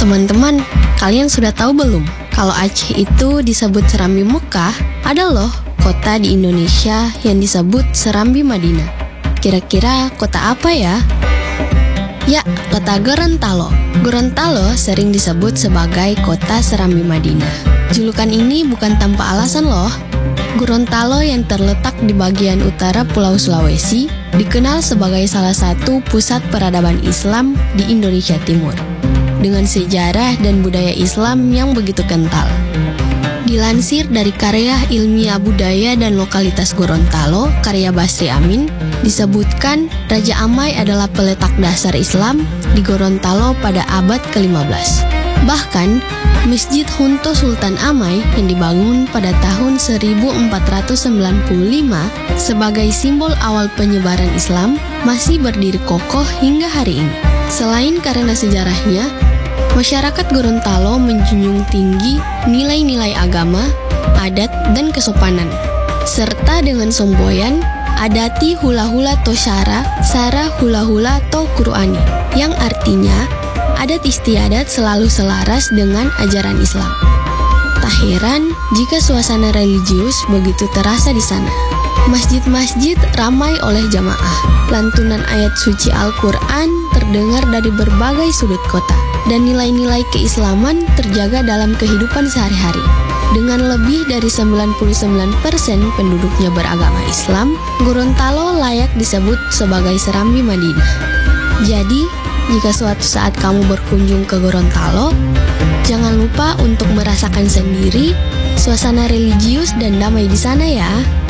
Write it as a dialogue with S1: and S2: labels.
S1: Teman-teman, kalian sudah tahu belum? Kalau Aceh itu disebut Serambi Mekah, ada loh kota di Indonesia yang disebut Serambi Madinah. Kira-kira kota apa ya? Ya, kota Gorontalo. Gorontalo sering disebut sebagai kota Serambi Madinah. Julukan ini bukan tanpa alasan loh. Gorontalo yang terletak di bagian utara Pulau Sulawesi dikenal sebagai salah satu pusat peradaban Islam di Indonesia Timur, dengan sejarah dan budaya Islam yang begitu kental. Dilansir dari karya ilmiah budaya dan lokalitas Gorontalo, karya Basri Amin, disebutkan Raja Amai adalah peletak dasar Islam di Gorontalo pada abad ke-15. Bahkan, Masjid Hunto Sultan Amai yang dibangun pada tahun 1495 sebagai simbol awal penyebaran Islam masih berdiri kokoh hingga hari ini. Selain karena sejarahnya, masyarakat Gorontalo menjunjung tinggi nilai-nilai agama, adat, dan kesopanan. Serta dengan semboyan, adati hula-hula to syara, sara hula-hula to Qur'ani, yang artinya adat istiadat selalu selaras dengan ajaran Islam. Tak heran jika suasana religius begitu terasa di sana. Masjid-masjid ramai oleh jamaah. Lantunan ayat suci Al-Quran terdengar dari berbagai sudut kota. Dan nilai-nilai keislaman terjaga dalam kehidupan sehari-hari. Dengan lebih dari 99% penduduknya beragama Islam, Gorontalo layak disebut sebagai Serambi Madinah. Jadi, jika suatu saat kamu berkunjung ke Gorontalo, jangan lupa untuk merasakan sendiri suasana religius dan damai di sana ya.